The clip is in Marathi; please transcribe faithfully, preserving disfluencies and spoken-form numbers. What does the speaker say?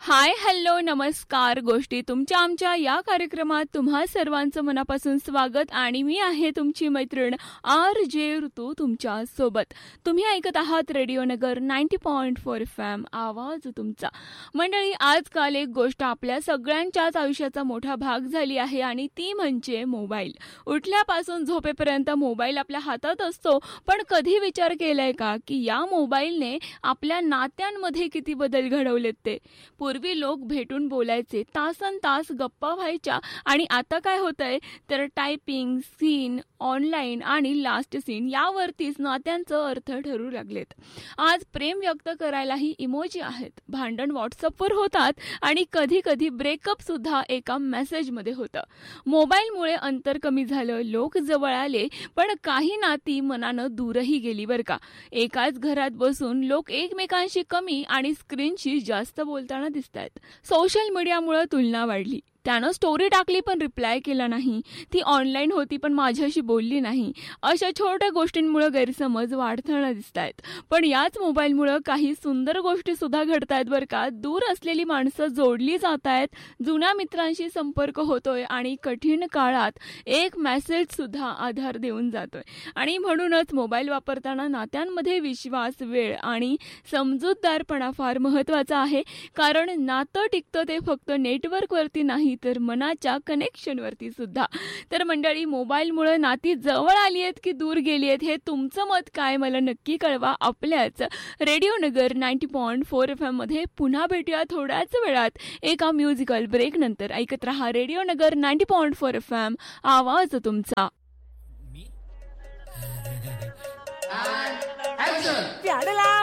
हाय हॅलो नमस्कार गोष्टी तुमच्या आमच्या या कार्यक्रमात तुम्हा सर्वांचं मनापासून स्वागत आणि मी आहे तुमची मैत्रीण आर जे ऋतू तुमच्या सोबत. तुम्ही ऐकत आहात रेडिओ नगर ninety point four F M आवाज तुमचा. मंडळी, आजकाल एक गोष्ट आपल्या सगळ्यांच्याच आयुष्याचा मोठा भाग झाली आहे आणि ती म्हणजे मोबाईल. उठल्यापासून झोपेपर्यंत मोबाईल आपल्या हातात असतो, पण कधी विचार केलाय का की या मोबाईलने आपल्या नात्यांमध्ये किती बदल घडवलेत ते. पूर्वी लोक भेटून बोलायचे, तासन तास गप्पा व्हायच्या आणि आता काय होतंय तर टायपिंग, सीन, ऑनलाईन आणि लास्ट सीन यावरतीच नात्यांचं अर्थ ठरू लागलेत. आज प्रेम व्यक्त करायलाही इमोजी आहेत, भांडण व्हॉट्सअपवर होतात आणि कधी कधी ब्रेकअप सुद्धा एका मेसेजमध्ये होतं. मोबाईलमुळे अंतर कमी झालं, लोक जवळ आले, पण काही नाती मनानं दूरही गेली बरं का. एकाच घरात बसून लोक एकमेकांशी कमी आणि स्क्रीनशी जास्त बोलताना दिसत आहेत. सोशल मीडियामुळे तुलना वाढली. त्यानं स्टोरी टाकली पण रिप्लाय केला नाही, ती ऑनलाईन होती पण माझ्याशी बोलली नाही, अशा छोट्या गोष्टींमुळे गैरसमज वाढताना दिसत आहेत. पण याच मोबाईलमुळे काही सुंदर गोष्टी सुद्धा घडत आहेत बरं का. दूर असलेली माणसं जोडली जात आहेत, जुन्या मित्रांशी संपर्क होतोय आणि कठीण काळात एक मेसेज सुद्धा आधार देऊन जातोय. आणि म्हणूनच मोबाईल वापरताना नात्यांमध्ये विश्वास, वेळ आणि समजूतदारपणा फार महत्त्वाचा आहे. कारण नातं टिकतं ते फक्त नेटवर्कवरती नाही तर मनाच्या कनेक्शनवरती सुद्धा. तर मंडळी, मोबाईलमुळे नाती जवळ आली आहेत की दूर गेली आहेत, हे तुमचं मत काय मला नक्की कळवा. आपल्याच रेडिओ नगर ninety point four F M मध्ये पुन्हा भेटूया थोड्याच वेळात एका म्युझिकल ब्रेक नंतर. ऐकत रहा रेडिओ नगर ninety point four F M आवाज तुमचा. प्याडला